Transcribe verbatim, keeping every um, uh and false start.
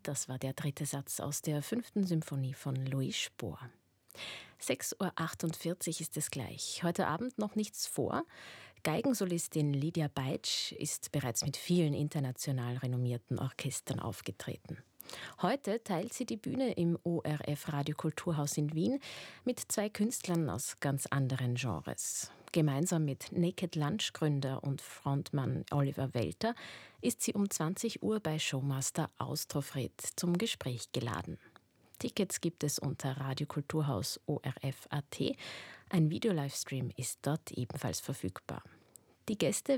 Das war der dritte Satz aus der fünften Symphonie von Louis Spohr. sechs Uhr achtundvierzig ist es gleich. Heute Abend noch nichts vor. Geigensolistin Lydia Beitsch ist bereits mit vielen international renommierten Orchestern aufgetreten. Heute teilt sie die Bühne im O R F Radiokulturhaus in Wien mit zwei Künstlern aus ganz anderen Genres. Gemeinsam mit Naked Lunch Gründer und Frontmann Oliver Welter ist sie um zwanzig Uhr bei Showmaster Austrofred zum Gespräch geladen. Tickets gibt es unter radiokulturhaus O R F Punkt A T. Ein Videolivestream ist dort ebenfalls verfügbar. Die Gäste